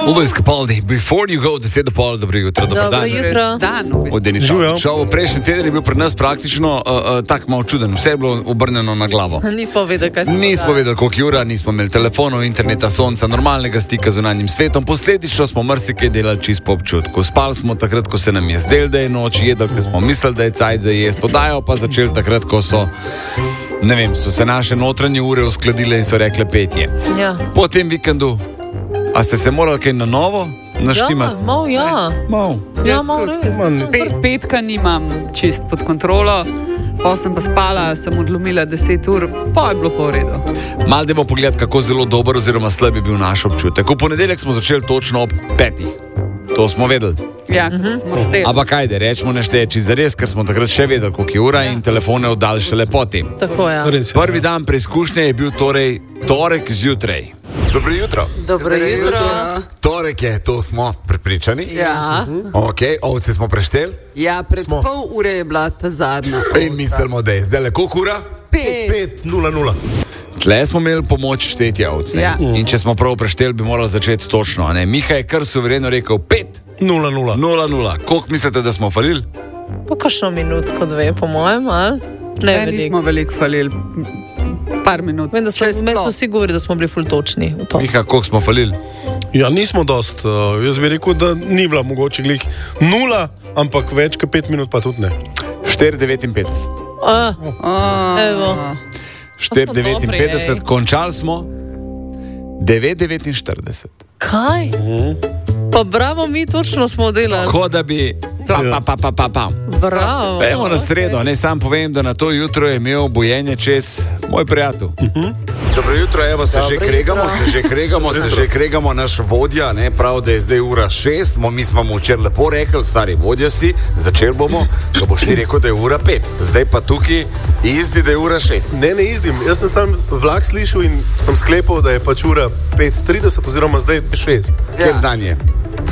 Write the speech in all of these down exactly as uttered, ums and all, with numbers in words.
Uvo iz Capaldi, Before You Go, deset do pol, dobro jutro, dobro Dobro dan. jutro. Dan, Od Denisa Šov. Prejšnji teden je bil pri nas praktično uh, uh, tak malo čuden, vse je bilo obrnjeno na glavo. Nismo vedeli, kaj se dogaja. Nismo vedeli, koliko je ura, nismo imeli telefonov, interneta, sonca, normalnega stika z zunanjim svetom. Posledično smo marsikaj delali čisto po občutku. Spali smo takrat, ko se nam je zdelo, da je noč, jedli, ko smo mislili, da je cajt za jesti. Podajo pa začeli takrat, ko so, ne vem, so se naše notranje ure uskladile in so rekle petje. Ja. Po tem vikendu, a ste se morali kaj na novo naštimati? Ja, mal, ja. Mal. Ja, Jaz mal tudi. res. Pe, petka nimam čist pod kontrolo, pa sem pa spala, sem odlomila deset ur, pa je bilo pa v redu. Mal dajmo pogledati, kako zelo dober oziroma slab je bil naš občutek. V ponedeljek smo začeli točno ob petih. To smo vedeli. Ja, uh-huh. smo šteli. Ampak ajde, rečemo nešteči zares, ker smo takrat še vedeli, koliko je ura in telefone oddali šele potem. Tako je. Prvi dan preizkušnje je bil torej torek zjutraj. Dobro jutro. Dobro jutro. Torek je, to smo prepričani. Ja. Ok, ovce smo prešteli Ja, pred smo. pol ure je bila ta zadnja. in mislimo, da je zdaj le koliko ura? Pet. pet nula nula. Tle smo imeli pomoč štetja ovc. Ja. In če smo prav prešteli, bi morali začeti točno. Ne? Miha je kar suvereno rekel pet nula nula. nula nula. Koliko mislite, da smo falili? Po kakšno minutko, dve, po mojem, ali? Ne, Ne, nismo veliko falili. Par minut. Vem, da smo, Če mi smo sploh. vsi govorili, da smo bili ful točni v to. Miha, koliko smo falili? Ja, nismo dost. Uh, jaz bi rekel, da ni bila mogoče glih nula, ampak več kot pet minut pa tudi ne. štiri devetinpetdeset. A, A, evo. štiri Dobri, devetinpetdeset, ej. končali smo devet devetinštirideset. Kaj? Pa bravo, mi točno smo delali. Ko da bi pa, pa, pa, pa, pa, pa. Bravo. Pejmo na sredo, ne sam povem, da na to jutro je imel bojenje čez moj prijatelj. Dobro jutro, evo se že kregamo, se že kregamo, se že kregamo, naš vodja, ne, prav, da je zdaj ura šest, mo, mi smo mu včeraj lepo rekli, stari vodja si, začeli bomo, ko boš ti rekel, da je ura pet, zdaj pa tukaj izdi, da je ura šest. Ne, ne izdim. Jaz sem sam vlak slišal in sem sklepal, da je pač ura pet trideset oziroma zdaj šest. Ja. Kjer dan je?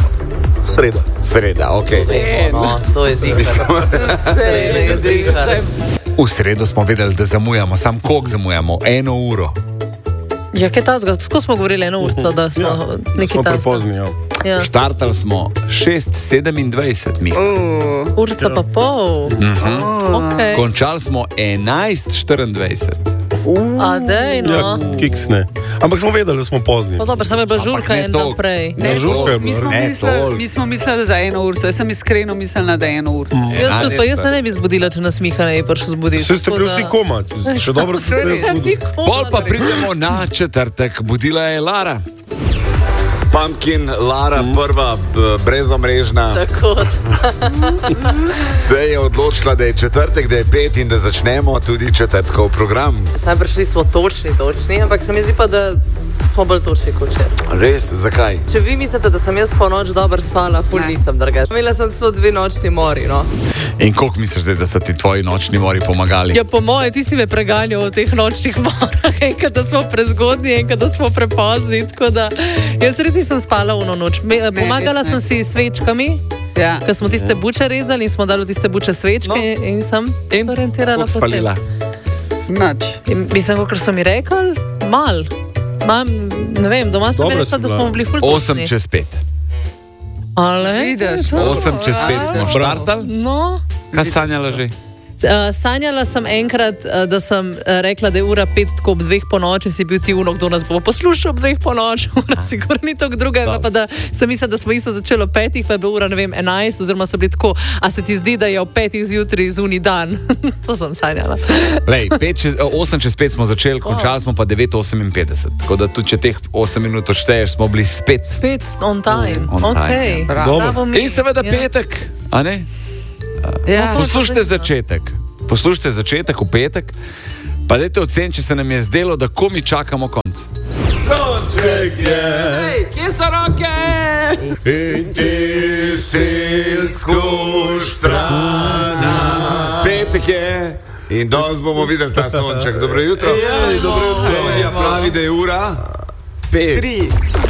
Sreda. Sreda, ok. No, to je zihar. Sreda je zihar. V sredo smo vedeli, da zamujamo, sam koliko zamujamo, eno uro. Ja, kaj tazga? Tako smo govorili eno urco, da smo Ja, neki smo tazga. prepozni, ja. Ja. Štartali smo šest sedemindvajset, mi. Uh, Urca pa pol. Mhm. Okay. Končali smo enajst štiriindvajset. A dej, no. Ja, kiks ne. Ampak smo vedeli, da smo pozni. Pa dobro, samo je bila Ampak žurka ne en toliko. dan prej. Ne, žurka je mi, bila. smo Ne, mislili, toliko. mi smo mislili, da za eno urco. Jaz sem iskreno mislila, da je eno urco. Mm. Jaz, tudi, pa jaz se ne bi zbudila, če nas Miha ne bi prišel zbuditi. Vse ste bili vsi koma. Še dobro ste se zbudili. Pol pa pridemo na četrtek, budila je Lara. Pumpkin, Lara, prva b- brezomrežna, Tako. se je odločila, da je četrtek, da je pet in da začnemo tudi četrtkov program. Najbrž nismo točni, točni, ampak se mi zdi pa, da smo bolj točni kot če. Res, zakaj? Če vi mislite, da sem jaz po noč dobro spala, ful Ne. nisem drugače. Imela sem celo dve nočni mori, no. In koliko misliš, da so ti tvoji nočni mori pomagali? Ja, po moje, ti si me preganjal v teh nočnih morah, enkrat, da smo prezgodni, enkrat, da smo prepozni, tako da jaz res nisem spala v noč. Me, pomagala jaz ne. sem si s svečkami, Ja. ker smo tiste buče rezali in smo dali v tiste buče svečke No. no. in sem In se orientirala koliko po tem. spalila? Nač. In mislim, kot so mi rekli, mal. Mam, ne vem, doma sem Dobra rekla, si da bila. smo bili ful Osem točni. čez pet. Ale, Vidiš, to- Osem čez pet smo štartali. No. Kaj sanjala že? Uh, sanjala sem enkrat, uh, da sem uh, rekla, da je ura pet, tako ob dveh po noči si bil ti uno, kdo nas bo poslušal ob dveh po noči, ura sigurno ni tako druga, no. Pa da sem mislila, da smo isto začeli ob petih, pa je bila ura, ne vem, enajst, oziroma so bili tako, a se ti zdi, da je ob petih zjutraj zunaj dan. To sem sanjala. Lej, pet čez, osem čez pet smo začeli, končali smo pa devet oseminpetdeset. Tako da tudi če teh osem minut odšteješ, smo bili spet. Pet on time, On time, ok. ja. Bravo. Bravo mi. In seveda Ja. petek, a ne? Ja. Poslušajte začetek. Poslušajte začetek v petek, pa dajte ocen, če se nam je zdelo, da ko mi čakamo konc. Sonček je Ej, kje so roke? in ti si skuštrana. Petek je in danes bomo videli ta sonček. Dobro jutro. Ej, dobro jutro. Klaudija pravi, da je ura pet. Tri.